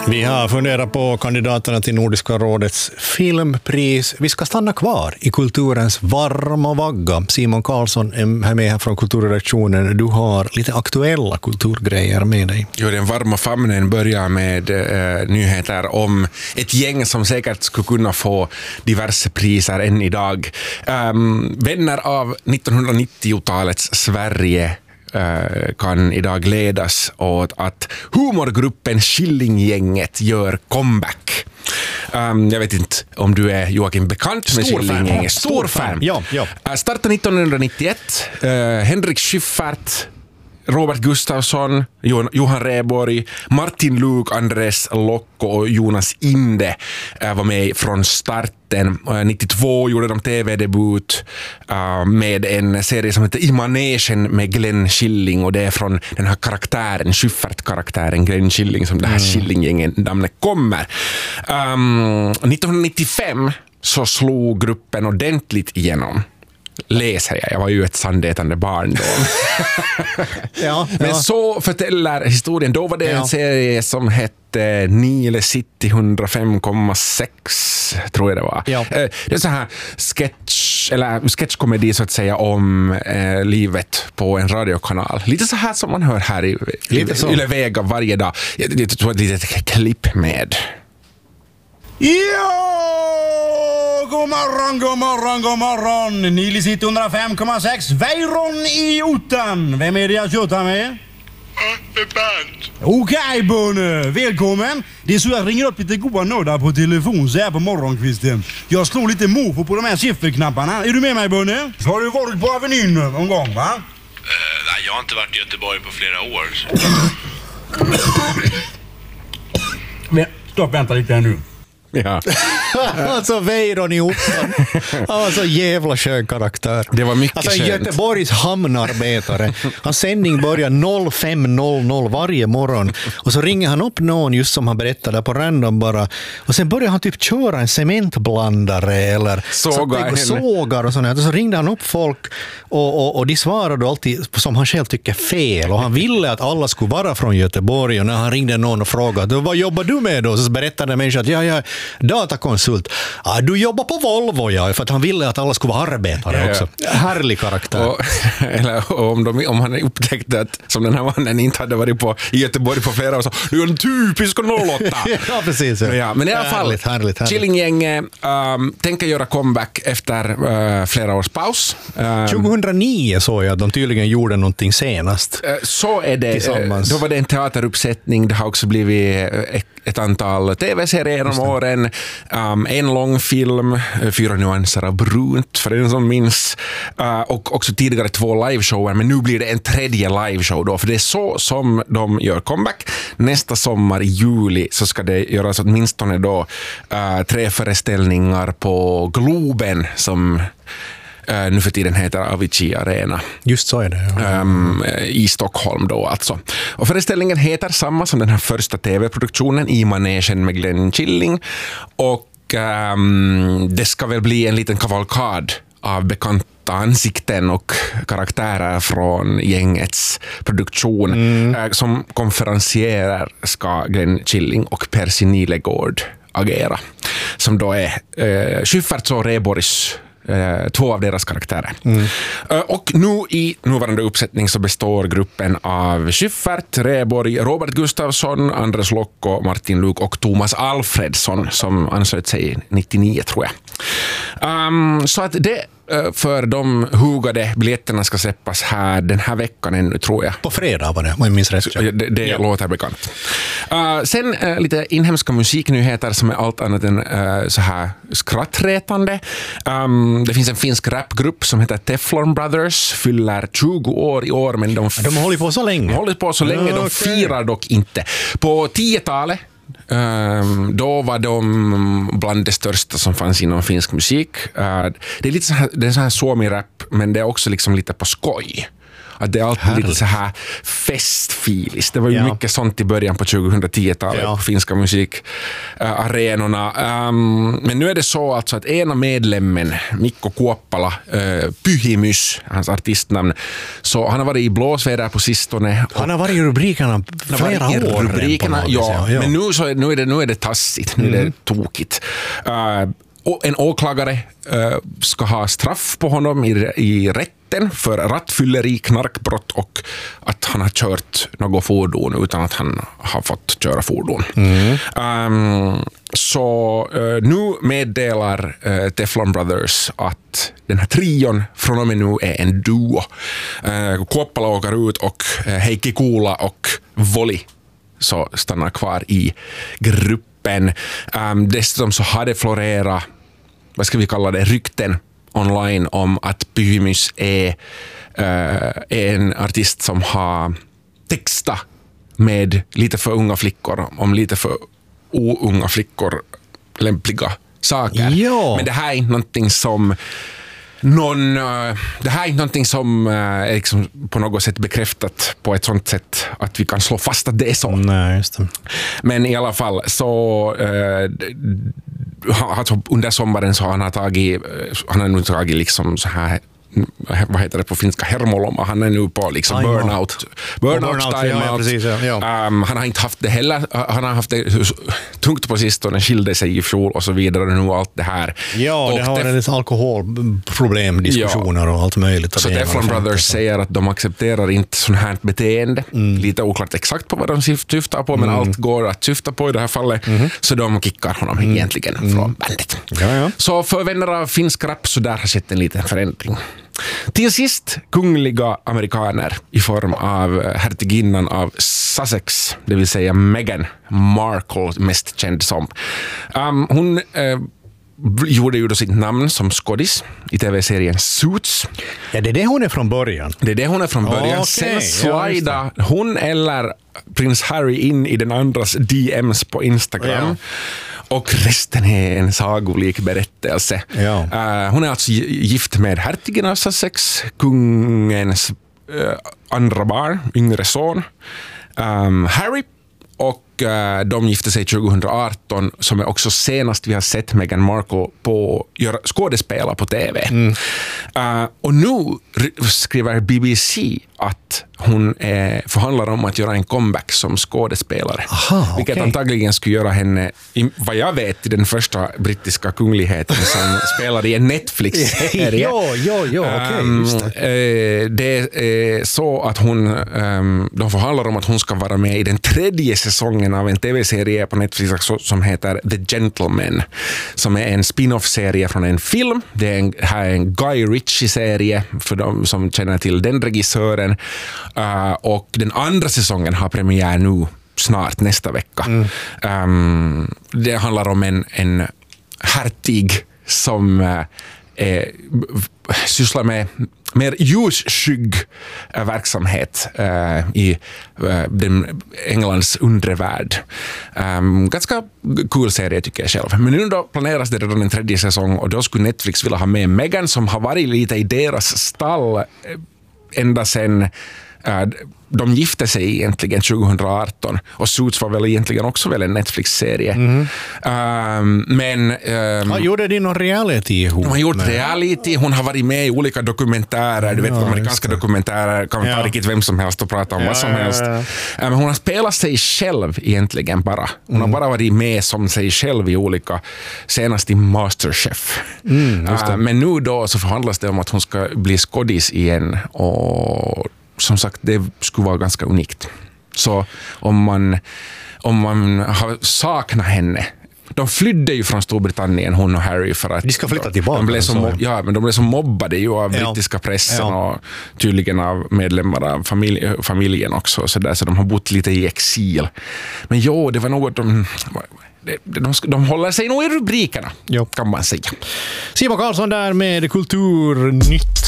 Vi har funderat på kandidaterna till Nordiska rådets filmpris. Vi ska stanna kvar i kulturens varma vagga. Simon Karlsson är med här från kulturredaktionen. Du har lite aktuella kulturgrejer med dig. Jo, den varma famnen börjar med nyheter om ett gäng som säkert skulle kunna få diverse priser än idag. Vänner av 1990-talets Sverige kan idag ledas åt att humorgruppen Killinggänget gör comeback. Jag vet inte om du är, Joakim, bekant med Killinggänget. Stor fan. Ja. Startade 1991. Henrik Schyffert, Robert Gustafsson, Johan Rheborg, Martin Luuk, Andres Lokko och Jonas Inde var med från starten. 92 gjorde de tv-debut med en serie som heter I manegen med Glenn Killing, och det är från den här karaktären, Schyffert-karaktären Glenn Killing, som det här Killinggänget-namnet kommer. 1995 så slog gruppen ordentligt igenom. Läser jag var ju ett sandätande barn då. Men så förtäller historien. Då var det en serie som hette Nile City 105,6 tror jag det var. Det är så här sketchkomedi så att säga om livet på en radiokanal. Lite så här som man hör här i Yle-Vega varje dag. Jag tror ett litet klipp med. God morgon. Nile City 105,6. Weiron i Otan. Vem är det jag tjötar med? Bernt. Okej, Bonne. Välkommen. Det är så jag ringer upp lite goda nördar på telefon så här på morgonkvisten. Jag slår lite mofo på de här sifferknapparna. Är du med mig, Bonne? Har du varit på Avenyn någon gång, va? Nej, jag har inte varit i Göteborg på flera år. Men, stopp, vänta lite här nu. Ja. Alltså Weiron i Ottan. Alltså jävla skön karaktär. Det var mycket alltså, skönt. Göteborgs hamnarbetare. Hans sändning börjar 05.00 varje morgon. Och så ringer han upp någon, just som han berättade på random bara. Och sen börjar han typ köra en cementblandare eller sågar och sånt. Och så ringde han upp folk och de svarade alltid som han själv tycker fel. Och han ville att alla skulle vara från Göteborg. Och när han ringde någon och frågade, vad jobbar du med då? Så berättade människan att jag datakonsult. Du jobbar på Volvo, för att han ville att alla skulle vara arbetare också. Härlig karaktär. Om han upptäckte att som den här mannen inte hade varit i Göteborg på flera år, så du är en typisk 08. Ja, precis. Ja, men i alla fall, härligt. Killinggänget tänker göra comeback efter flera års paus. 2009 såg jag att de tydligen gjorde någonting senast. Så är det. Då var det en teateruppsättning. Det har också blivit ett antal tv-serier genom åren. En lång film, 4 nyanser av brunt, för den som minns. Och också tidigare 2 liveshower, men nu blir det en 3:e liveshow då, för det är så som de gör comeback. Nästa sommar i juli så ska det göras åtminstone då 3 föreställningar på Globen som nu för tiden heter Avicii Arena. Just så är det. I Stockholm då alltså. Och föreställningen heter samma som den här första tv-produktionen, I manegen med Glenn Killing. Och det ska väl bli en liten kavalkad av bekanta ansikten och karaktärer från gängets produktion. Som konferencierer ska Glenn Killing och Percy Nilegård agera. Som då är Schyfferts och Rheborgs 2 av deras karaktärer. Och nu i nuvarande uppsättning så består gruppen av Schyffert, Rheborg, Robert Gustafsson, Andres Lokko, Martin Luuk och Thomas Alfredsson som anslöt sig 99 tror jag. Så att det för de hugade biljetterna ska släppas här den här veckan ännu, tror jag. På fredag var det, om jag minns rätt. Det låter bekant. Sen lite inhemska musiknyheter som är allt annat än så här skrattretande. Det finns en finsk rapgrupp som heter Teflon Brothers, fyller 20 år i år, men de har hållit på så länge. De firar dock inte. På 10-talet då var de bland det största som fanns inom finsk musik. Det är lite så här Suomi-rap, men det är också liksom lite på skoj. Att det är alltid lite så här festfilis. Det var ju mycket sånt i början på 2010-talet på finska musikarenorna. Men nu är det så alltså att ena medlemmen, Mikko Kuoppala, Pyhimys, hans artistnamn, så han har varit i blåsväder på sistone. Han har varit i rubrikerna flera år. Men nu är det tassigt, nu är det tokigt. Och en åklagare ska ha straff på honom i rätten för rattfylleri, knarkbrott och att han har kört något fordon utan att han har fått köra fordon. Så nu meddelar Teflon Brothers att den här trion från och med nu är en duo. Kuoppala åker ut och Heikki Kuula och Voli så stannar kvar i gruppen. Dessutom så har det florerat, vad ska vi kalla det, rykten online om att Pyhimys är en artist som har textat med lite för unga flickor om lite för ounga flickor lämpliga saker. Ja. Men det här är inte någonting som det här är inte någonting som är liksom på något sätt bekräftat på ett sånt sätt att vi kan slå fast att det är så. Nej, just det. Men i alla fall så under sommaren så han har nu tagit liksom så här, vad heter det på finska, hermoloma. Han är nu på liksom burnout time. Han har inte haft det heller. Han har haft det tungt på sistone, skilde sig i fjol och så vidare och nu allt det här. Ja, och det har varit alkoholproblem, diskussioner och allt möjligt. Så Teflon Brothers säger att de accepterar inte sån här beteende. Lite oklart exakt på vad de syftar på, men allt går att syfta på i det här fallet. Så de kickar honom egentligen från bandet. Så för vänner av finsk rap så där har sett en liten förändring. Till sist kungliga amerikaner i form av hertiginnan av Sussex, det vill säga Meghan Markle, mest känd som. Hon gjorde ju då sitt namn som skådis i tv-serien Suits. Ja, det är det hon är från början. Det är det hon är från början. Okay. Sen slida hon eller prins Harry in i den andras DMs på Instagram. Ja. Och resten är en sagolik berättelse. Ja. Hon är alltså gift med hertigen av Sussex, kungens andra barn, yngre son, Harry. Och de gifte sig 2018, som är också senast vi har sett Meghan Markle på skådespela på TV. Och nu skriver BBC att hon förhandlar om att göra en comeback som skådespelare. Vilket antagligen skulle göra henne, vad jag vet, i den första brittiska kungligheten som spelade i en Netflix-serie. Det är så att de förhandlar om att hon ska vara med i den 3:e säsongen av en tv-serie på Netflix som heter The Gentleman, som är en spin-off-serie från en film. Det här är en Guy Ritchie-serie för de som känner till den regissören. Och den andra säsongen har premiär nu snart nästa vecka. Det handlar om en hertig som sysslar med mer ljusskygg verksamhet i Englands undre värld. Ganska cool serie tycker jag själv. Men nu då planeras det redan en 3:e säsong och då skulle Netflix vilja ha med Meghan som har varit lite i deras stall ända sedan de gifte sig egentligen 2018 och Suits var väl egentligen också väl en Netflix-serie. Men han gjorde det någon reality ihop. Hon har gjort reality, hon har varit med i olika dokumentärer, du vet amerikanska dokumentärer, kan ta riktigt vem som helst och prata om vad som helst. Men hon har spelat sig själv egentligen bara. Hon har bara varit med som sig själv i olika, senast i Masterchef. Men nu då så förhandlas det om att hon ska bli skådis igen och som sagt, det skulle vara ganska unikt. Så om man har saknat henne. De flydde ju från Storbritannien, hon och Harry, för att de ska flytta tillbaka. Men de blev så mobbade ju av brittiska pressen och tydligen av medlemmar av familjen också. Så de har bott lite i exil. Men det var något de håller sig nog i rubrikerna, kan man säga. Simon Karlsson där med Kulturnytt.